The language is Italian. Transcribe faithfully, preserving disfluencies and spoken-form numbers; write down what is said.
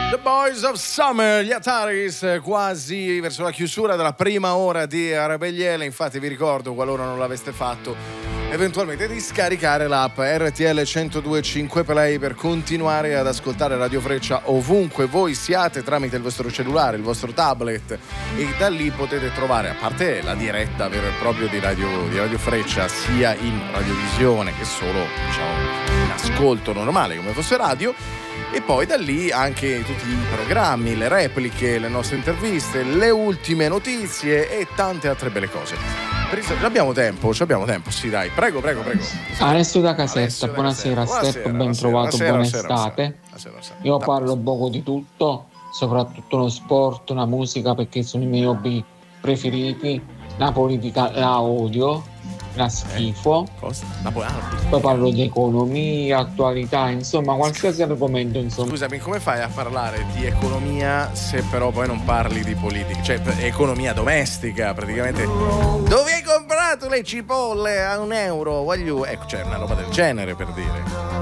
The Boys of Summer, gli Ataris, quasi verso la chiusura della prima ora di Arabegliele. Infatti vi ricordo, qualora non l'aveste fatto, eventualmente di scaricare l'app R T L centodue e cinque Play per continuare ad ascoltare Radio Freccia ovunque voi siate tramite il vostro cellulare, il vostro tablet, e da lì potete trovare, a parte la diretta vero e proprio di Radio, di Radio Freccia, sia in radiovisione che solo, diciamo, in ascolto normale come fosse radio, e poi da lì anche tutti i programmi, le repliche, le nostre interviste, le ultime notizie e tante altre belle cose. Abbiamo tempo, abbiamo tempo, sì dai, prego, prego, prego. Alessio da Casetta, Alessio da buonasera, Casetta. Step, ben Buonasera, trovato, buonasera, buona buonasera, estate. buonasera, buonasera. Io Da parlo posto. poco di tutto, soprattutto lo sport, la musica, perché sono i miei hobby preferiti. La politica la odio, la schifo. Eh, cosa? La po- ah, Poi parlo di economia, attualità, insomma, qualsiasi argomento, insomma. Scusami, come fai a parlare di economia se però poi non parli di politica? Cioè, economia domestica, praticamente. Dove hai comprato le cipolle a un euro? Voglio... Ecco, cioè, una roba del genere, per dire.